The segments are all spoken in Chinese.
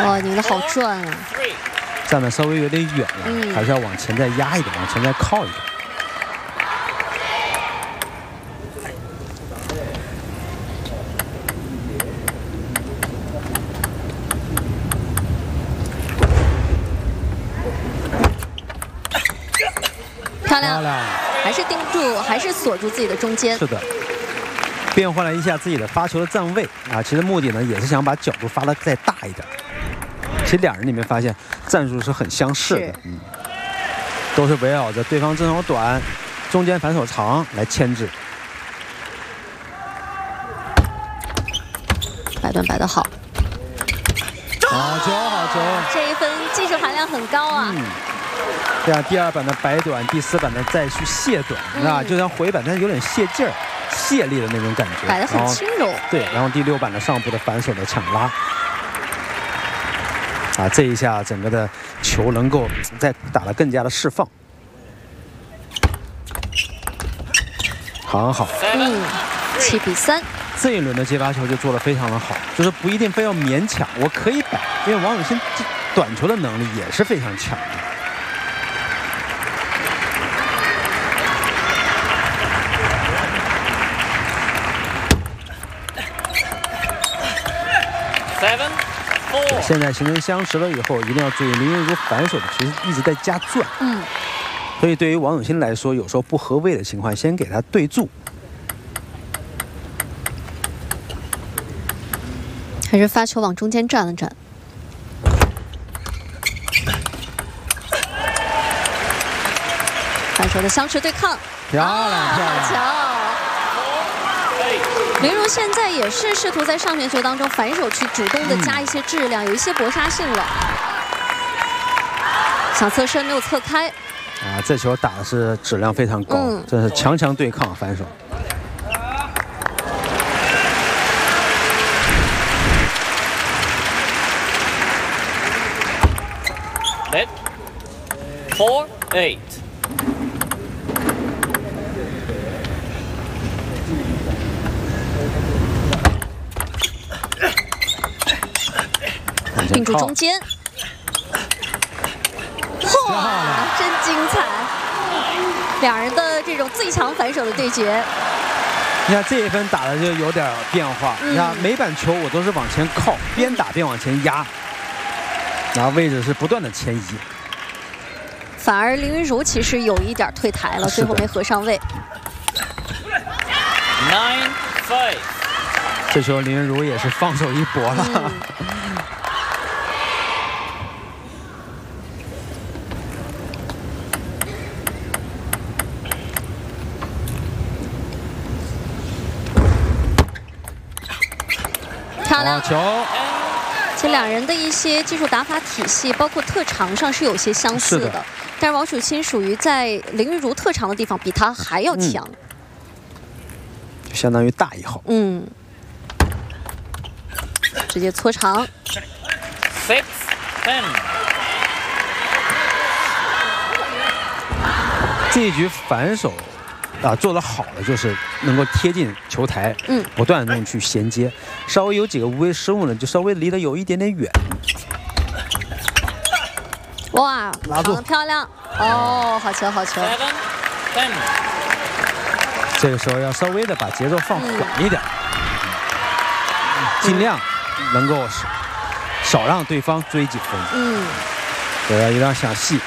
哇，拧得好转啊！ 站得稍微有点远了，还是要往前再压一点，往前再靠一点。 漂亮，还是盯住，还是锁住自己的中间。 是的，变换了一下自己的发球的站位啊，其实目的呢也是想把角度发得再大一点。其实两人你没发现战术是很相似的，都是围绕着对方正手短、中间反手长来牵制。 摆段摆得好， 好球，好球！ 这一分技术含量很高啊。 这样第二板的摆短，第四板的再去卸短，啊，就像回板，但是有点泄劲儿、泄力的那种感觉， 摆得很轻柔。 对，然后第六板的上部的反手的抢拉，啊，这一下整个的球能够再打得更加的释放，很好。 7比3。 这一轮的接发球就做得非常的好，就是不一定非要勉强，我可以摆，因为王永欣短球的能力也是非常强的。现在形成相持了以后，一定要注意林昀儒反手的其实一直在加转，所以对于王永欣来说，有时候不合位的情况，先给他对住。 还是发球往中间站了站。反手的相持对抗， 漂亮， 好球！林昀现在也是试图在上面球当中反手去主动的加一些质量，有一些搏杀性了。想侧身没有侧开。 啊，这球打的是质量非常高，这是强强对抗反手。 4-8。 定住中间，哇，真精彩！两人的这种最强反手的对决。 你看这一分打的就有点变化，你看每板球我都是往前靠，边打边往前压，然后位置是不断的迁移。 反而林昀儒其实有一点退台了，最后没合上位。 9-5。 这时候林昀儒也是放手一搏了。 漂亮球！ 其实两人的一些技术打法体系，包括特长上是有些相似的，但是王楚钦属于在林昀儒特长的地方比他还要强， 就相当于大一号。 直接搓长。 6-10。 这一局反手啊做得好的就是能够贴近球台，不断的去衔接，稍微有几个无谓失误呢，就稍微离得有一点点远。 哇， 拉住， 漂亮！哦，好球，好球！ 这个时候要稍微的把节奏放缓一点，尽量能够少让对方追几分。对，要一定要想细。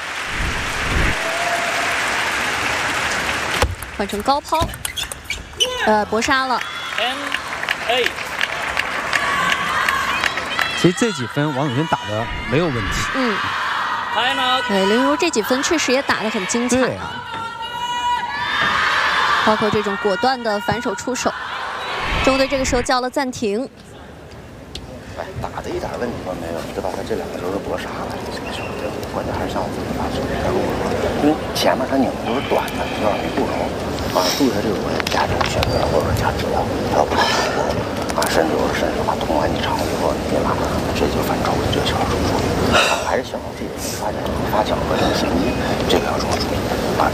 换成高抛，搏杀了。 10-8。 其实这几分王永欣打的没有问题。 对，林昀儒这几分确实也打得很精彩啊，包括这种果断的反手出手。中队这个时候叫了暂停。 打的一点问题都没有，对吧？他这两个球是搏杀了，这个球关键还是像我自己发球。如果说因为前面他拧的都是短的，有点没顾着注意他这个加这种旋转或者说加质量，要不然甚至把通完你长以后，你别拿直接就反抽，这个球出手，还是希望自己发角和这个衔接，这个要注意。